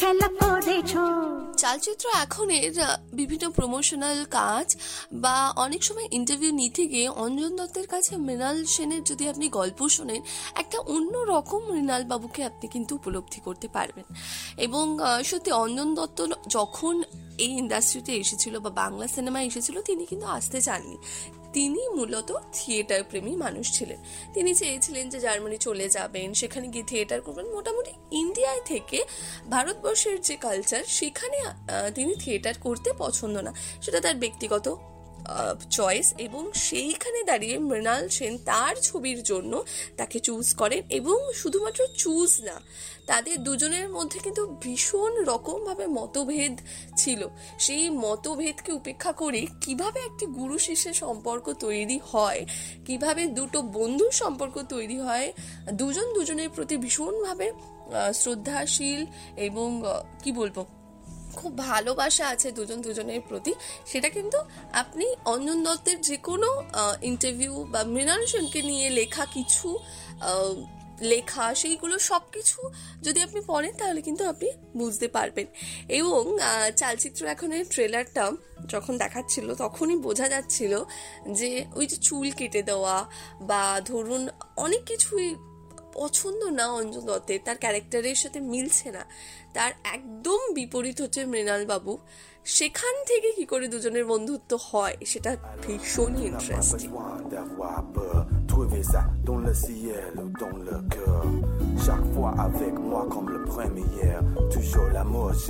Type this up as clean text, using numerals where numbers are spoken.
চলচ্চিত্র এখনের বিভিন্ন প্রমোশনাল কাজ বা অনেক সময় ইন্টারভিউ নিতে গিয়ে অঞ্জন দত্তের কাছে মৃণাল সেনের যদি আপনি গল্প শোনেন, একটা অন্য রকম মৃণাল বাবুকে আপনি কিন্তু উপলব্ধি করতে পারবেন। এবং সত্যি অঞ্জন দত্ত যখন এই ইন্ডাস্ট্রিতে এসেছিল বা বাংলা সিনেমায় এসেছিল, তিনি কিন্তু আসতে চাননি। তিনি মূলত থিয়েটার প্রেমী মানুষ ছিলেন। তিনি চেয়েছিলেন যে জার্মানি চলে যাবেন, সেখানে গিয়ে থিয়েটার করবেন। মোটামুটি ইন্ডিয়ায় থেকে ভারতবর্ষের যে কালচার, সেখানে তিনি থিয়েটার করতে পছন্দ না, সেটা তার ব্যক্তিগত চয়েস। এবং সেইখানে দাঁড়িয়ে মৃণাল সেন তার ছবির জন্য তাকে চুজ করেন। এবং শুধুমাত্র চুজ না, তাদের দুজনের মধ্যে কিন্তু ভীষণ রকমভাবে মতভেদ ছিল। সেই মতভেদকে উপেক্ষা করে কিভাবে একটি গুরু শিষ্যের সম্পর্ক তৈরি হয়, কিভাবে দুটো বন্ধুর সম্পর্ক তৈরি হয়, দুজন দুজনের প্রতি ভীষণভাবে শ্রদ্ধাশীল এবং কি বলবো, খুব ভালোবাসা আছে দুজন দুজনের প্রতি, সেটা কিন্তু আপনি অঞ্জন দত্তের যে কোনো ইন্টারভিউ বা মৃণাল সেনকে নিয়ে লেখা কিছু লেখা, সেইগুলো সব কিছু যদি আপনি পড়েন তাহলে কিন্তু আপনি বুঝতে পারবেন। এবং চলচ্চিত্র এখনের ট্রেলারটা যখন দেখাচ্ছিল তখনই বোঝা যাচ্ছিল যে ওই যে চুল কেটে দেওয়া বা ধরুন অনেক কিছুই পছন্দ না অঞ্জন দত্তের, তার ক্যারেক্টারের সাথে মিলছে না, তার একদম বিপরীত হচ্ছে মৃণাল বাবু। সেখান থেকে কি করে দুজনের বন্ধুত্ব হয় সেটা ভীষণই interesting. Trouver ça dans le ciel ou dans le cœur. Chaque fois avec moi comme le premier. Toujours l'amour,